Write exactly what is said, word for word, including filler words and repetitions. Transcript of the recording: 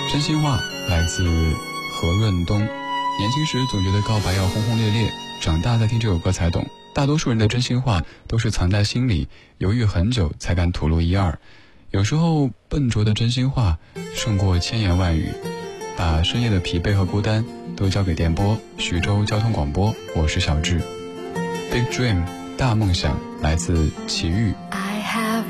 真心话来自何润东。年轻时总觉得告白要轰轰烈烈，长大再听这首歌才懂，大多数人的真心话都是藏在心里，犹豫很久才敢吐露一二。有时候笨拙的真心话胜过千言万语。把深夜的疲惫和孤单都交给电波，徐州交通广播，我是小智。 Big Dream 大梦想来自齐豫。